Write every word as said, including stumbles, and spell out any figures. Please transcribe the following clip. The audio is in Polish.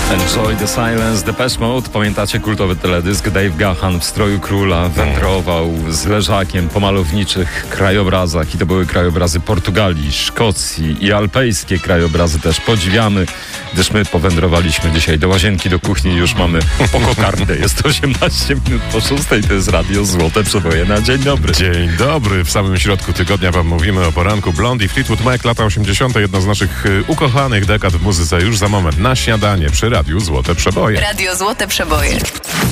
Enjoy the Silence, Depeche Mode. Pamiętacie kultowy teledysk? Dave Gahan w stroju króla wędrował z leżakiem po malowniczych krajobrazach i to były krajobrazy Portugalii, Szkocji i alpejskie krajobrazy też podziwiamy, gdyż my powędrowaliśmy dzisiaj do łazienki, do kuchni i już mamy po kokardę. Jest osiemnaście minut po szóstej, to jest Radio Złote Przeboje na dzień dobry. Dzień dobry, w samym środku tygodnia wam mówimy o poranku. Blondie, Fleetwood Mac, lata osiemdziesiąte, jedno z naszych y, ukochanych dekad w muzyce. Już za moment na śniadanie przy Radiu Złote Przeboje. Radio Złote Przeboje.